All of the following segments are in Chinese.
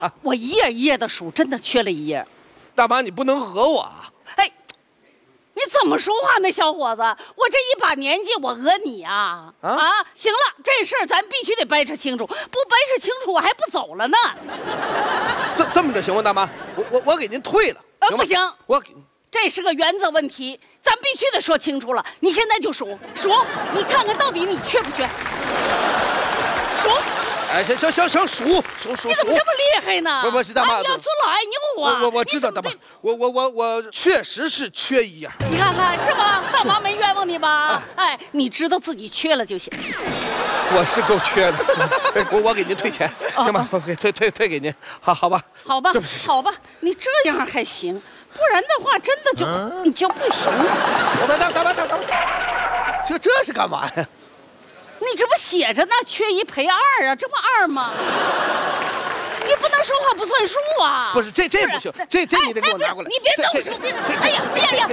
啊！ 我一页一页的数，真的缺了一页。 大妈，你不能讹我啊！ 哎，你怎么说话呢，小伙子？我这一把年纪，我讹你啊？行了，这事儿咱必须得掰扯清楚，不掰扯清楚，我还不走了呢。 这么着行吗，大妈？我给您退了。 不行， 我给。 这是个原则问题，咱必须得说清楚了。你现在就数，你看看到底你缺不缺？数。 哎，行，数。 你怎么这么厉害呢？ 不是大妈， 你要尊老爱幼啊！ 我知道，大妈，我确实是缺一样。 你看看是吧？大妈没冤枉你吧？哎，你知道自己缺了就行。 我是够缺的，我给您退钱，行吧？我给退给您，好吧？ 好吧，你这样还行。不然的话，真的你就不行了。 大妈，这是干嘛呀？ 你这不写着呢，缺一赔二啊，这不二吗？你不能说话不算数啊！ 不是，这不行，这你得给我拿过来。 你别动手！哎呀！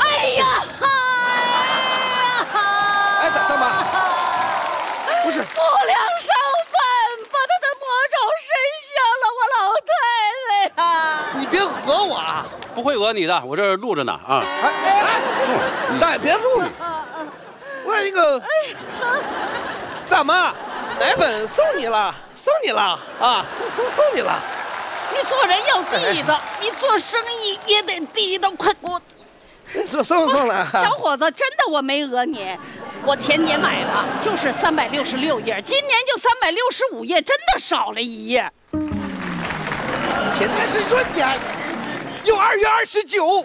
哎，大妈，不是不良商贩把他的魔爪伸向了我老太太呀！ 你别讹我啊！ 不会讹你的，我这录着呢啊！ 你大爷别录你！我那个大妈，奶粉送你了啊！送你了。 你做人要地道，你做生意也得地道，快给我。 送了。 小伙子，真的我没讹你，我前年买了就是366页，今年就365页，真的少了一页。 前年是闰年，又2月29。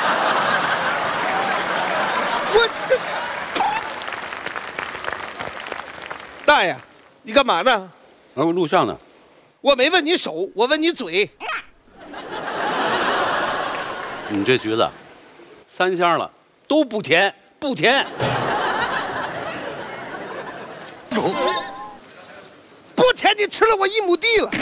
我这大爷，你干嘛呢？ 我录像呢。 我没问你手，我问你嘴。 你这橘子3箱了，都不甜。不甜， 你吃了我1亩地了。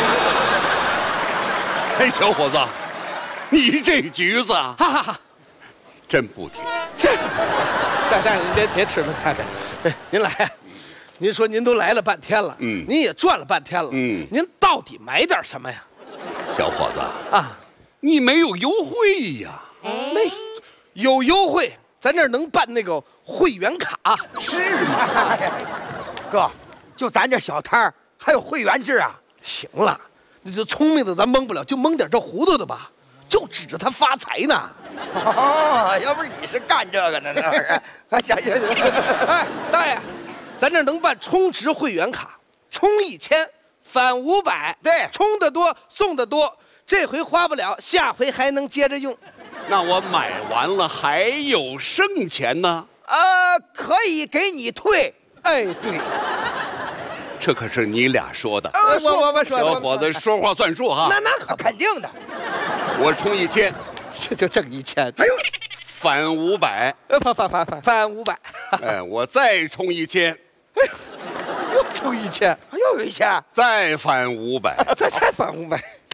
哎，小伙子，你这橘子啊， 哈哈哈， 真不甜。 大爷，您别吃了，太太，您来。您说您都来了半天了，您也转了半天了，您到底买点什么呀？ 小伙子啊， 你没有优惠呀？ 没有优惠，咱这儿能办那个会员卡。 是吗？哥，就咱这小摊儿还有会员制啊？ 行了，你这聪明的咱蒙不了，就蒙点这糊涂的吧，就指着他发财呢。 要不是你是干这个的，那是。行。 哎，大爷。咱这能办充值会员卡，充1000返500， 对， 充得多送得多，这回花不了，下回还能接着用。 那我买完了还有剩钱呢？ 可以给你退。 哎，对， 这可是你俩说的。 我说， 小伙子说话算数哈。 那肯定的。 我充1000， 这就挣1000。 哎呦， 返500， 返500。 哎，我再充1000。 又充1000， 又有1000， 再返500， 再返500。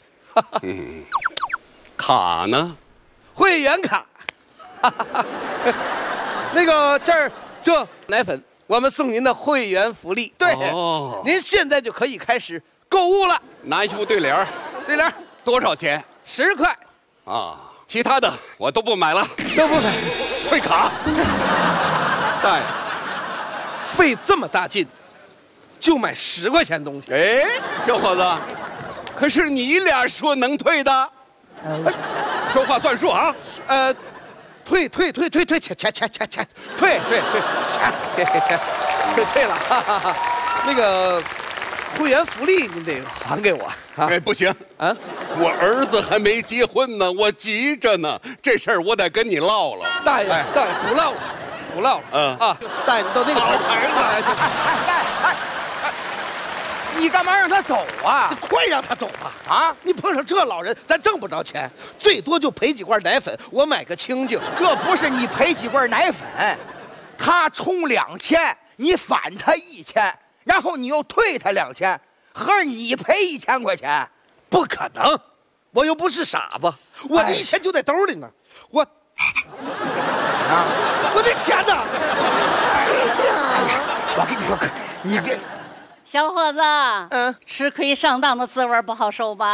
卡呢？ 会员卡。那个这奶粉，我们送您的会员福利。对，您现在就可以开始购物了。 拿一副对联，多少钱 ？10块。 啊，其他的我都不买了， 都不买， 退卡。 大爷。费这么大劲，就买10块钱东西。 哎，小伙子，可是你俩说能退的，说话算数啊！ 退钱，退了。那个会员福利您得还给我。 哎，不行啊， 我儿子还没结婚呢，我急着呢，这事儿我得跟你唠唠。 大爷，不唠了。不唠了，大爷，你到那个好孩子， 你干嘛让他走啊？ 你快让他走吧！啊，你碰上这老人，咱挣不着钱，最多就赔几罐奶粉，我买个清净。 这不是你赔几罐奶粉，他充2000，你返他1000，然后你又退他2000，合着你赔1000块钱？ 不可能，我又不是傻子，我这1000就在兜里呢，我的钱呢？ 我跟你说，你别， 小伙子，吃亏上当的滋味不好受吧？